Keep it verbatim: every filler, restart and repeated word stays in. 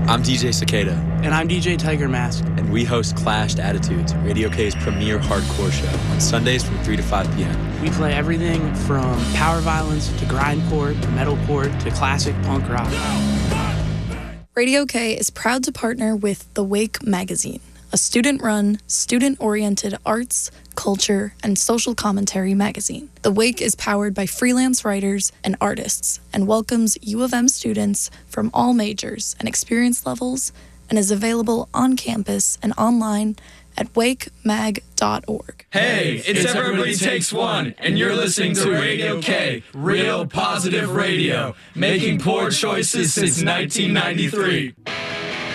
I'm D J Cicada. And I'm D J Tiger Mask. And we host Clashed Attitudes, Radio K's premier hardcore show, on Sundays from three to five p.m. We play everything from power violence to grindcore to metalcore to classic punk rock. Radio K is proud to partner with The Wake magazine, a student-run, student-oriented arts, culture, and social commentary magazine. The Wake is powered by freelance writers and artists and welcomes U of M students from all majors and experience levels and is available on campus and online at wake mag dot org. Hey, it's Everybody Takes One, and you're listening to Radio K, real positive radio, making poor choices since nineteen ninety-three.